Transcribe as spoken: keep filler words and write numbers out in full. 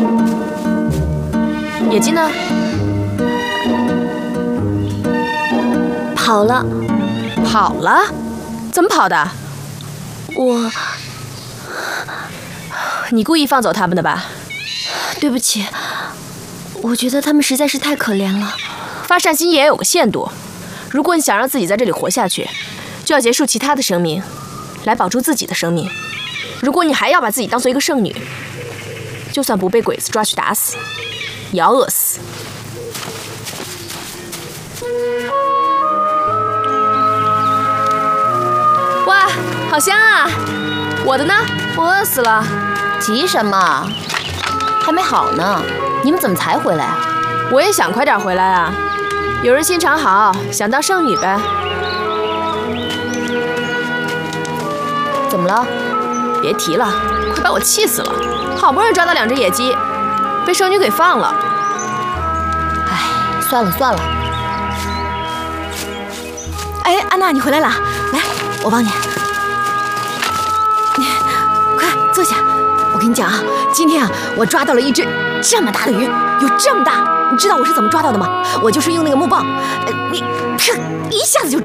野鸡呢？ 跑了。 跑了？怎么跑的？ 我…… 你故意放走他们的吧？ 对不起，我觉得他们实在是太可怜了。 发善心也有个限度，如果你想让自己在这里活下去，就要结束其他的生命，来保住自己的生命。如果你还要把自己当做一个圣女，就算不被鬼子抓去打死，也要饿死。哇，好香啊！我的呢？我饿死了。 急什么？还没好呢。你们怎么才回来啊？ 我也想快点回来啊。有人心肠好，想当圣女呗。 怎么了？ 别提了，快把我气死了！好不容易抓到两只野鸡，被圣女给放了。 唉，算了算了。 哎，安娜，你回来了，来，我帮你。你快坐下。我跟你讲啊，今天啊，我抓到了一只这么大的鱼，有这么大。你知道我是怎么抓到的吗？我就是用那个木棒，呃，你，噗，一下子就